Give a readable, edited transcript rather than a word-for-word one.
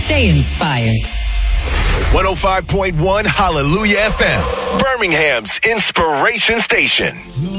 Stay inspired. 105.1 Hallelujah FM, Birmingham's inspiration station.